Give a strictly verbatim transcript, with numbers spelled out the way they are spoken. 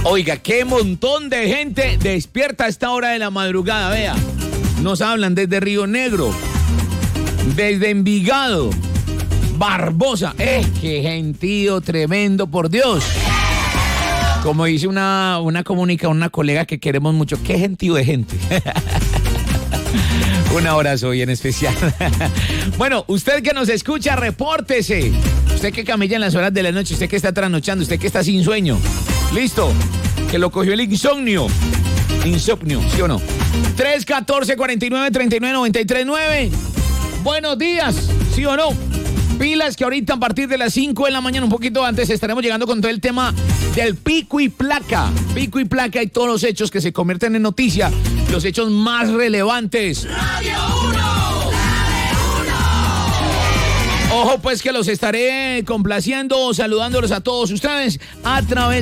Oiga, qué montón de gente despierta a esta hora de la madrugada, vea. Nos hablan desde Río Negro, desde Envigado, Barbosa. ¡Eh, qué gentío tremendo, por Dios! Como dice una, una comunica, una colega que queremos mucho, qué gentío de gente. Un abrazo bien especial. Bueno, usted que nos escucha, repórtese. Usted que camella en las horas de la noche, usted que está trasnochando, usted que está sin sueño. Listo, que lo cogió el insomnio. Insomnio, ¿sí o no? tres uno cuatro, cuatro nueve, tres nueve, nueve tres nueve. Buenos días, ¿sí o no? Pilas que ahorita a partir de las cinco de la mañana, un poquito antes, estaremos llegando con todo el tema del pico y placa. Pico y placa y todos los hechos que se convierten en noticia, los hechos más relevantes. Radio uno, Radio uno. Ojo pues que los estaré complaciendo, saludándolos a todos ustedes a través